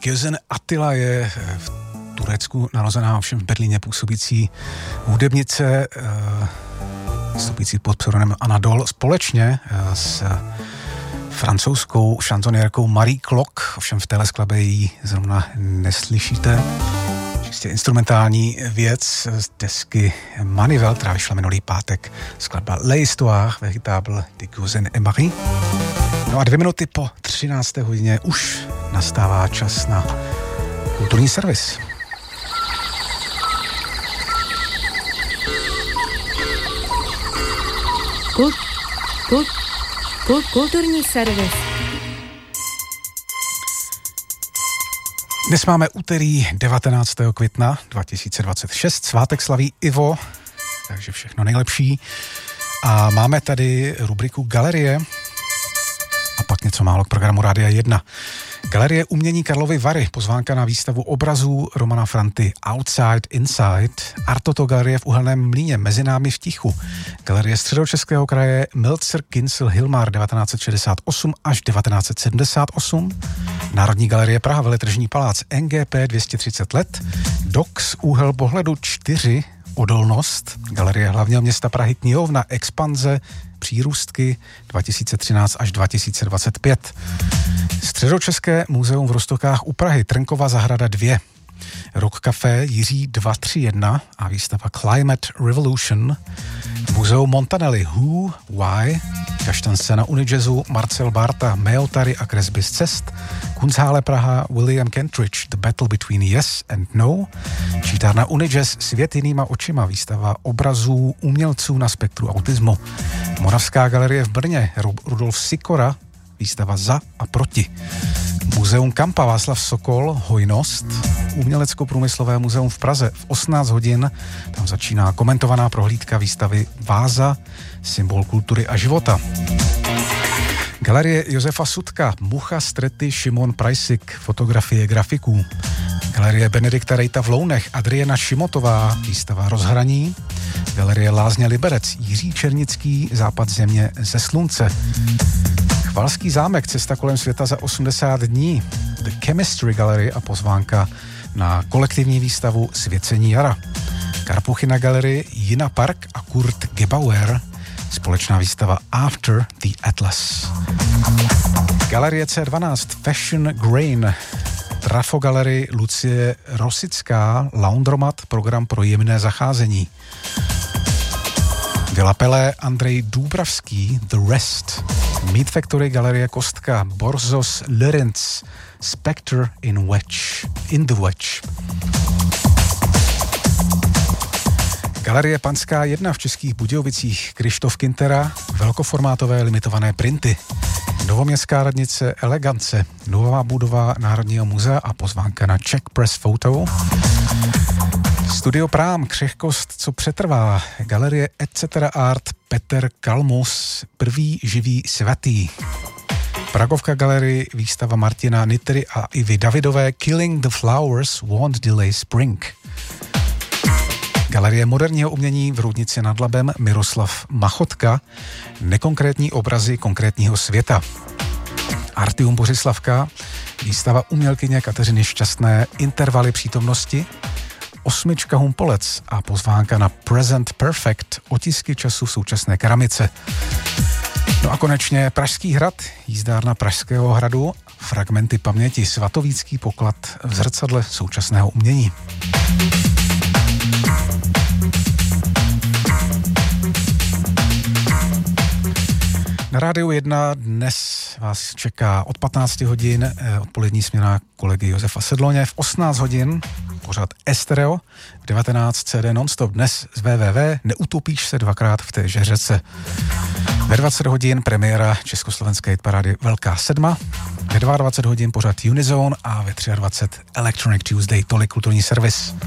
Gözen Attila je v Turecku narozená, ovšem v Berlíně působící hudebnice, vstupující pod pseudonymem Anadol, společně s francouzskou šanzonérkou Marie Clock, ovšem v téhle skladbě ji zrovna neslyšíte. Čistě instrumentální věc z desky Manivel, která vyšla minulý pátek, skladba L'Histoire véritable de Gözen et Marie. No a 2 minuty po 13. hodině už nastává čas na kulturní servis. Kulturní servis. Dnes máme úterý 19. května 2026, svátek slaví Ivo, takže všechno nejlepší. A máme tady rubriku Galerie a pak něco málo k programu Rádia 1. Galerie umění Karlovy Vary, pozvánka na výstavu obrazů Romana Franty Outside Inside, Artoto galerie v Uhelném Mlýně, Mezi námi v tichu, Galerie Středočeského kraje Mölzer Kincel Hilmar 1968 až 1978, Národní galerie Praha Veletržní palác NGP 230 let, DOX Úhel pohledu 4 Odolnost, Galerie hlavního města Prahy Knihovna Expanze Přírůstky 2013 až 2025. Středočeské muzeum v Roztokách u Prahy, Trnkova zahrada 2. Rock Café Jiří 231 a výstava Climate Revolution. Muzeum Montanelli Who, Why, Kaštan scéna Unijazzu, Marcel Barta, Meotary a kresby z cest. Kunsthalle Praha, William Kentridge, The Battle Between Yes and No. Čítárna Unijazz Svět jinýma očima, výstava obrazů umělců na spektru autismu. Moravská galerie v Brně, Rudolf Sikora, výstava Za a proti. Muzeum Kampa Václav Sokol, Hojnost. Umělecko-průmyslové muzeum v Praze v 18 hodin. Tam začíná komentovaná prohlídka výstavy Váza, symbol kultury a života. Galerie Josefa Sudka, Mucha, Strety, Šimon Prajsik, fotografie grafiků. Galerie Benedikta Rejta v Lounech, Adriana Šimotová, výstava Rozhraní. Galerie Lázně Liberec, Jiří Černický, Západ země ze slunce. Chvalský zámek, cesta kolem světa za 80 dní. The Chemistry Gallery a pozvánka na kolektivní výstavu Svěcení jara. Karpuchy na galerii Jina Park a Kurt Gebauer, společná výstava After the Atlas. Galerie C12 Fashion Grain, Trafo Gallery Lucie Rosická, Laundromat, program pro jemné zacházení. Villa Pelé Andrej Dúbravský, The Rest. Meat Factory Galerie Kostka, Borzos Lorenz, Spectre in the Wedge. Galerie Panská 1 v Českých Budějovicích, Krištof Kintera, velkoformátové limitované printy. Novoměstská radnice Elegance, nová budova Národního muzea a pozvánka na Czech Press Photo. Studio Prám, křehkost, co přetrvá. Galerie Etc. Art Peter Kalmus, prvý živý svatý. Pragovka galerie, výstava Martina Nitry a Ivy Davidové Killing the Flowers Won't Delay Spring. Galerie moderního umění v Roudnici nad Labem Miroslav Machotka, nekonkrétní obrazy konkrétního světa. Artium Bořislavka, výstava umělkyně Kateřiny Šťastné Intervaly přítomnosti. 8 Humpolec a pozvánka na Present Perfect, otisky času v současné keramice. No a konečně Pražský hrad, jízdárna Pražského hradu, fragmenty paměti, svatovícký poklad v zrcadle současného umění. Na Rádiu 1 dnes vás čeká od 15 hodin odpolední směna kolegy Josefa Sedloně, v 18 hodin pořad Estereo, v 19 CD Nonstop, dnes z www, neutopíš se dvakrát v téže řece. Ve 20 hodin premiéra československé hitparády Velká sedma, ve 22 hodin pořad Unizone a ve 23 Electronic Tuesday, tolik kulturní servis.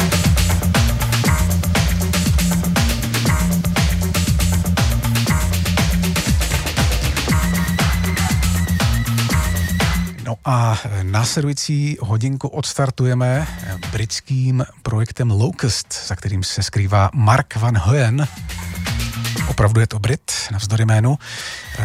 No a následující hodinku odstartujeme britským projektem Locust, za kterým se skrývá Mark Van Hoyen. Opravdu je to Brit, navzdory jménu.